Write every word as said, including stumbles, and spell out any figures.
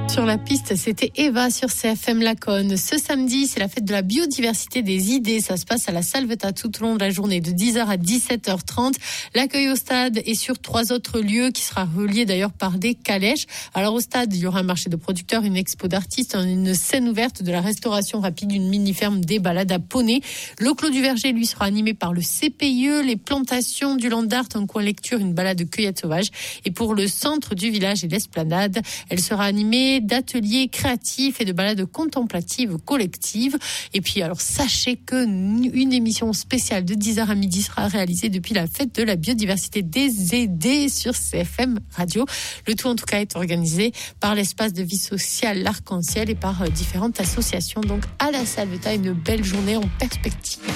Sur la piste, c'était Eva sur C F M Laconne. Ce samedi, c'est la fête de la biodiversité des idées. Ça se passe à la Salvetat tout au long de la journée, de dix heures à dix-sept heures trente. L'accueil au stade est sur trois autres lieux qui sera relié d'ailleurs par des calèches. Alors au stade, il y aura un marché de producteurs, une expo d'artistes, une scène ouverte, de la restauration rapide, une mini-ferme, des balades à poney. Le Clos du Verger, lui, sera animé par le C P I E, les plantations du Land d'Art, un coin lecture, une balade de cueillette sauvage. Et pour le centre du village et l'esplanade, elle sera animée d'ateliers créatifs et de balades contemplatives collectives. Et puis, alors, sachez que une émission spéciale de dix heures à midi sera réalisée depuis la fête de la biodiversité des aidés sur C F M Radio. Le tout, en tout cas, est organisé par l'espace de vie sociale L'Arc-en-Ciel et par différentes associations. Donc, à la Salvetat, une belle journée en perspective.